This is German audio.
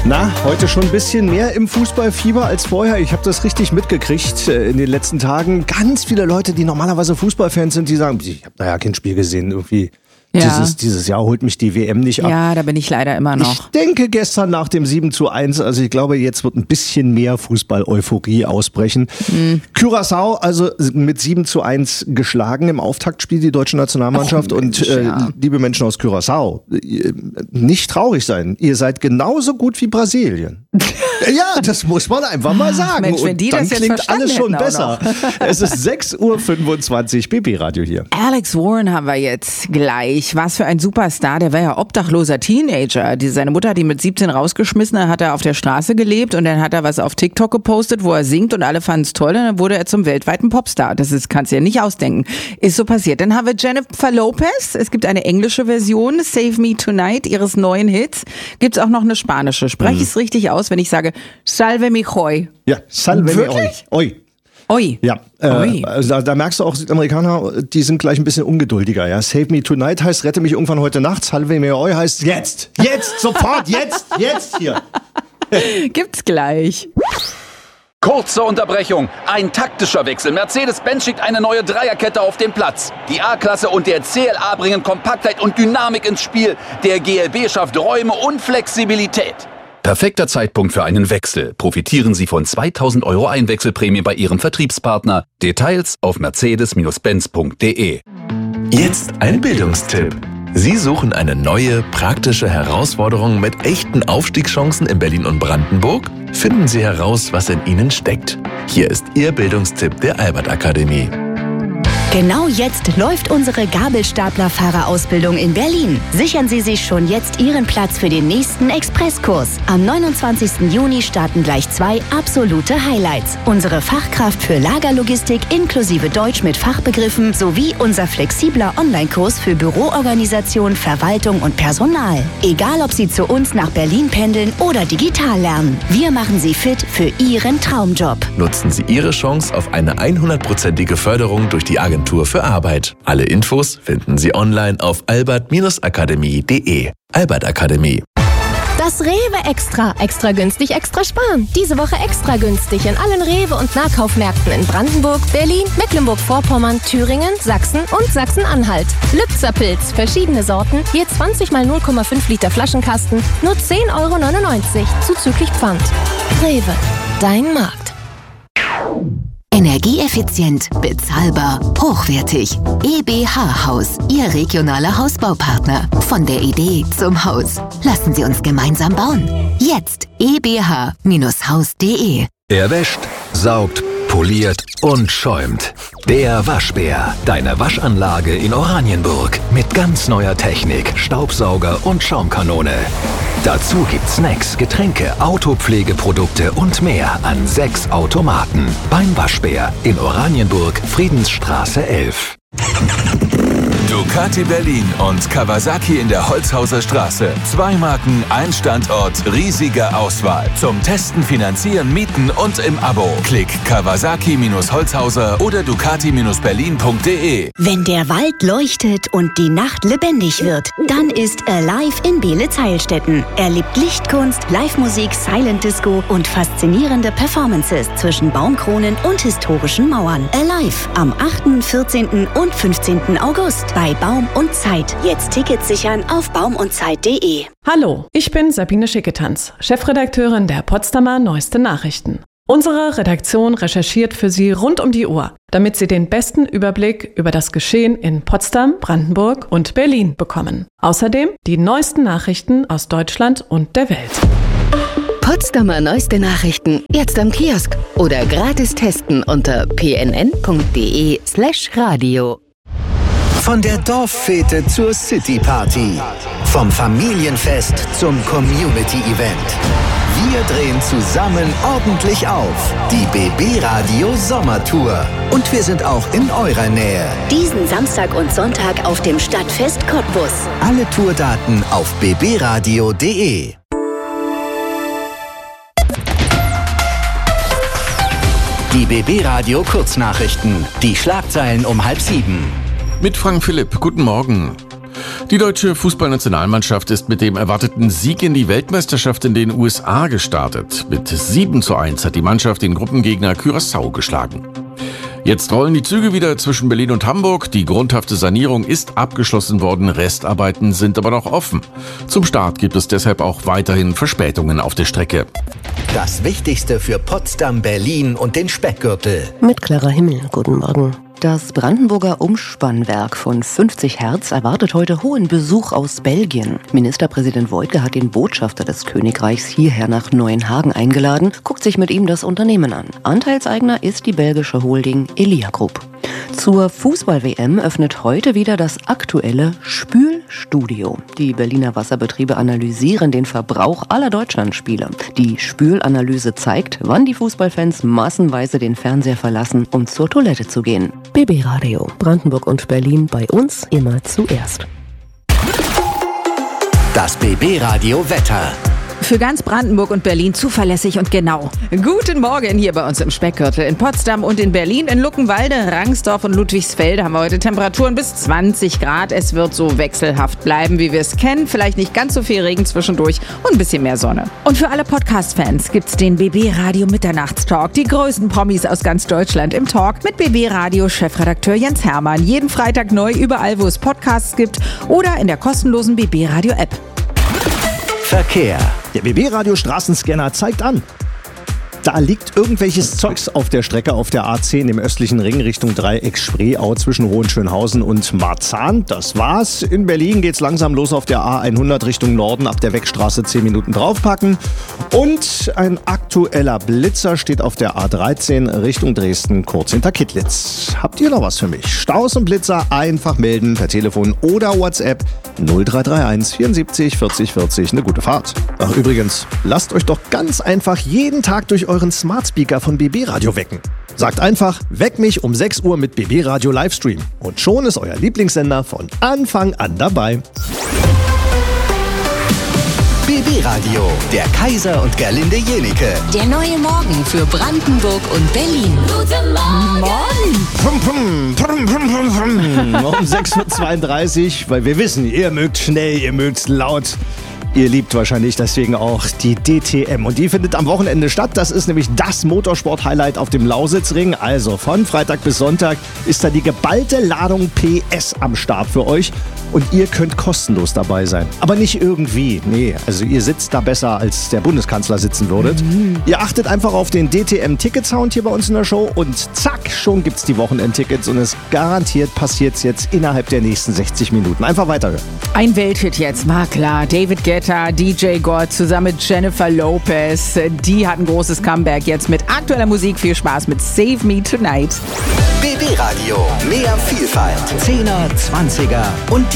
Na, heute schon ein bisschen mehr im Fußballfieber als vorher. Ich habe das richtig mitgekriegt in den letzten Tagen. Ganz viele Leute, die normalerweise Fußballfans sind, die sagen, ich habe da ja kein Spiel gesehen. Irgendwie dieses Jahr holt mich die WM nicht ab. Ja, da bin ich leider immer noch. Ich denke gestern nach dem 7:1, also ich glaube, jetzt wird ein bisschen mehr Fußball-Euphorie ausbrechen. Curaçao, also mit 7:1 geschlagen im Auftaktspiel, die deutsche Nationalmannschaft. Liebe Menschen aus Curaçao, nicht traurig sein. Ihr seid genauso gut wie Brasilien. Ja, das muss man einfach mal sagen. Mensch, wenn die und dann das jetzt klingt alles schon hätten besser. Es ist 6:25 Uhr, BB-Radio hier. Alex Warren haben wir jetzt gleich. Was für ein Superstar. Der war ja obdachloser Teenager. Seine Mutter hat ihn mit 17 rausgeschmissen. Dann hat er auf der Straße gelebt und dann hat er was auf TikTok gepostet, wo er singt und alle fanden es toll. Und dann wurde er zum weltweiten Popstar. Kannst du dir nicht ausdenken. Ist so passiert. Dann haben wir Jennifer Lopez. Es gibt eine englische Version, Save Me Tonight, ihres neuen Hits. Gibt's auch noch eine spanische. Spreche ich es richtig aus, wenn ich sage Salve mi hoy? Ja, Salve mi hoy. Oi. Ja, also da merkst du auch, Südamerikaner, die sind gleich ein bisschen ungeduldiger. Ja, Save Me Tonight heißt, rette mich irgendwann heute Nacht. Salve me hoy heißt jetzt, sofort, jetzt hier. Gibt's gleich. Kurze Unterbrechung, ein taktischer Wechsel. Mercedes-Benz schickt eine neue Dreierkette auf den Platz. Die A-Klasse und der CLA bringen Kompaktheit und Dynamik ins Spiel. Der GLB schafft Räume und Flexibilität. Perfekter Zeitpunkt für einen Wechsel. Profitieren Sie von 2.000 € Einwechselprämie bei Ihrem Vertriebspartner. Details auf mercedes-benz.de. Jetzt ein Bildungstipp. Sie suchen eine neue, praktische Herausforderung mit echten Aufstiegschancen in Berlin und Brandenburg? Finden Sie heraus, was in Ihnen steckt. Hier ist Ihr Bildungstipp der Albert-Akademie. Genau jetzt läuft unsere Gabelstaplerfahrerausbildung in Berlin. Sichern Sie sich schon jetzt Ihren Platz für den nächsten Expresskurs. Am 29. Juni starten gleich 2 absolute Highlights. Unsere Fachkraft für Lagerlogistik inklusive Deutsch mit Fachbegriffen sowie unser flexibler Online-Kurs für Büroorganisation, Verwaltung und Personal. Egal, ob Sie zu uns nach Berlin pendeln oder digital lernen. Wir machen Sie fit für Ihren Traumjob. Nutzen Sie Ihre Chance auf eine 100%ige Förderung durch die Agentur für Arbeit. Alle Infos finden Sie online auf albert-akademie.de. Albert Akademie. Das Rewe Extra. Extra günstig, extra sparen. Diese Woche extra günstig in allen Rewe- und Nahkaufmärkten in Brandenburg, Berlin, Mecklenburg-Vorpommern, Thüringen, Sachsen und Sachsen-Anhalt. Lübzer-Pilz, verschiedene Sorten, je 20 mal 0,5 Liter Flaschenkasten, nur 10,99 € zuzüglich Pfand. Rewe, dein Markt. Energieeffizient, bezahlbar, hochwertig. EBH Haus, Ihr regionaler Hausbaupartner. Von der Idee zum Haus. Lassen Sie uns gemeinsam bauen. Jetzt ebh-haus.de. Er wäscht, saugt, poliert und schäumt. Der Waschbär, deine Waschanlage in Oranienburg. Mit ganz neuer Technik, Staubsauger und Schaumkanone. Dazu gibt's Snacks, Getränke, Autopflegeprodukte und mehr an 6 Automaten. Beim Waschbär in Oranienburg, Friedensstraße 11. Ducati Berlin und Kawasaki in der Holzhauser Straße. 2 Marken, ein Standort, riesige Auswahl. Zum Testen, Finanzieren, Mieten und im Abo. Klick Kawasaki-Holzhauser oder Ducati-Berlin.de. Wenn der Wald leuchtet und die Nacht lebendig wird, dann ist Alive in Beelitz-Heilstätten. Erlebt Lichtkunst, Live-Musik, Silent Disco und faszinierende Performances zwischen Baumkronen und historischen Mauern. Alive am 8., 14. und 15. August bei Baum und Zeit. Jetzt Tickets sichern auf baumundzeit.de. Hallo, ich bin Sabine Schicketanz, Chefredakteurin der Potsdamer Neueste Nachrichten. Unsere Redaktion recherchiert für Sie rund um die Uhr, damit Sie den besten Überblick über das Geschehen in Potsdam, Brandenburg und Berlin bekommen. Außerdem die neuesten Nachrichten aus Deutschland und der Welt. Potsdamer Neueste Nachrichten jetzt am Kiosk oder gratis testen unter pnn.de/radio. Von der Dorffete zur City-Party. Vom Familienfest zum Community-Event. Wir drehen zusammen ordentlich auf. Die BB-Radio Sommertour. Und wir sind auch in eurer Nähe. Diesen Samstag und Sonntag auf dem Stadtfest Cottbus. Alle Tourdaten auf bbradio.de. Die BB-Radio Kurznachrichten. Die Schlagzeilen um 6:30. Mit Frank Philipp, guten Morgen. Die deutsche Fußballnationalmannschaft ist mit dem erwarteten Sieg in die Weltmeisterschaft in den USA gestartet. Mit 7:1 hat die Mannschaft den Gruppengegner Curaçao geschlagen. Jetzt rollen die Züge wieder zwischen Berlin und Hamburg. Die grundhafte Sanierung ist abgeschlossen worden, Restarbeiten sind aber noch offen. Zum Start gibt es deshalb auch weiterhin Verspätungen auf der Strecke. Das Wichtigste für Potsdam, Berlin und den Speckgürtel. Mit Clara Himmel, guten Morgen. Das Brandenburger Umspannwerk von 50 Hertz erwartet heute hohen Besuch aus Belgien. Ministerpräsident Woidke hat den Botschafter des Königreichs hierher nach Neuenhagen eingeladen, guckt sich mit ihm das Unternehmen an. Anteilseigner ist die belgische Holding Elia Group. Zur Fußball-WM öffnet heute wieder das aktuelle Spülstudio. Die Berliner Wasserbetriebe analysieren den Verbrauch aller Deutschlandspieler. Die Spülanalyse zeigt, wann die Fußballfans massenweise den Fernseher verlassen, um zur Toilette zu gehen. BB Radio, Brandenburg und Berlin, bei uns immer zuerst. Das BB Radio Wetter. Für ganz Brandenburg und Berlin zuverlässig und genau. Guten Morgen hier bei uns im Speckgürtel. In Potsdam und in Berlin, in Luckenwalde, Rangsdorf und Ludwigsfelde haben wir heute Temperaturen bis 20 Grad. Es wird so wechselhaft bleiben, wie wir es kennen. Vielleicht nicht ganz so viel Regen zwischendurch und ein bisschen mehr Sonne. Und für alle Podcast-Fans gibt's den BB Radio Mitternachtstalk. Die größten Promis aus ganz Deutschland im Talk mit BB Radio Chefredakteur Jens Hermann. Jeden Freitag neu überall, wo es Podcasts gibt oder in der kostenlosen BB Radio App. Verkehr. Der BB-Radio Straßenscanner zeigt an. Da liegt irgendwelches Zeugs auf der Strecke auf der A10 im östlichen Ring Richtung Dreieck Spreeau zwischen Hohenschönhausen und Marzahn. Das war's. In Berlin geht's langsam los auf der A100 Richtung Norden. Ab der Wegstraße 10 Minuten draufpacken. Und ein aktueller Blitzer steht auf der A13 Richtung Dresden, kurz hinter Kittlitz. Habt ihr noch was für mich? Staus und Blitzer einfach melden per Telefon oder WhatsApp 0331 74 40 40. Eine gute Fahrt. Ach übrigens, lasst euch doch ganz einfach jeden Tag durch euren Smart Speaker von BB Radio wecken. Sagt einfach, weck mich um 6 Uhr mit BB Radio Livestream. Und schon ist euer Lieblingssender von Anfang an dabei. BB Radio, der Kaiser und Gerlinde Jenike. Der neue Morgen für Brandenburg und Berlin. Guten Morgen! Um 6:32 Uhr, weil wir wissen, ihr mögt schnell, ihr mögt laut. Ihr liebt wahrscheinlich deswegen auch die DTM und die findet am Wochenende statt. Das ist nämlich das Motorsport-Highlight auf dem Lausitzring. Also von Freitag bis Sonntag ist da die geballte Ladung PS am Start für euch und ihr könnt kostenlos dabei sein. Aber nicht irgendwie, nee, also ihr sitzt da besser, als der Bundeskanzler sitzen würdet. Ihr achtet einfach auf den DTM-Ticket-Sound hier bei uns in der Show und zack, schon gibt's die Wochenendtickets und es garantiert passiert's jetzt innerhalb der nächsten 60 Minuten. Einfach weiterhören. Ein Welthit jetzt, war klar. David Guetta, DJ God zusammen mit Jennifer Lopez. Die hat ein großes Comeback jetzt mit aktueller Musik. Viel Spaß mit Save Me Tonight. BB Radio, mehr Vielfalt, 10er, 20er und